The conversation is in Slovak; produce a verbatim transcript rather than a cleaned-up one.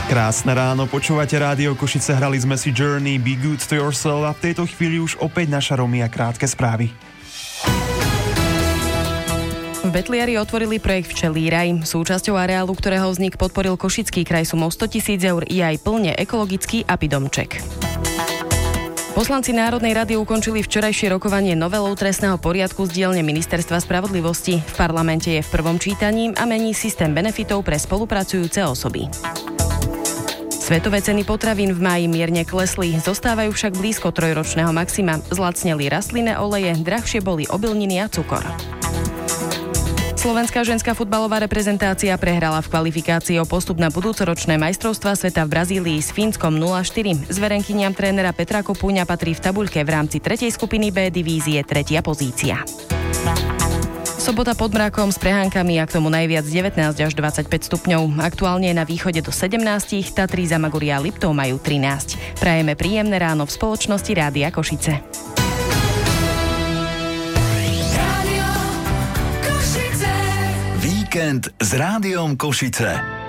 Krásne ráno, počúvate Rádio Košice, hrali sme si Journey, Be Good to Yourself a v tejto chvíli už opäť naša Romia krátke správy. V Betliari otvorili projekt Včelí raj. Súčasťou areálu, ktorého vznik podporil Košický kraj sumou sto tisíc eur, je aj plne ekologický apidomček. Poslanci Národnej rady ukončili včerajšie rokovanie novelou trestného poriadku z dielne Ministerstva spravodlivosti. V parlamente je v prvom čítaní a mení systém benefitov pre spolupracujúce osoby. Svetové ceny potravín v máji mierne klesli, zostávajú však blízko trojročného maxima. Zlacneli rastlinné oleje, drahšie boli obilniny a cukor. Slovenská ženská futbalová reprezentácia prehrala v kvalifikácii o postup na budúcoročné majstrovstvá sveta v Brazílii s Fínskom nula štyri. Zverenkyniam trénera Petra Kopúňa patrí v tabuľke v rámci tretej skupiny B divízie tretia pozícia. Sobota pod mrakom s prehánkami a k tomu najviac devätnásť až dvadsaťpäť stupňov. Aktuálne je na východe do sedemnásť, Tatry, Zamagoria a Liptov majú trinásť. Prajeme príjemné ráno v spoločnosti Rádia Košice. Víkend s Rádiom Košice.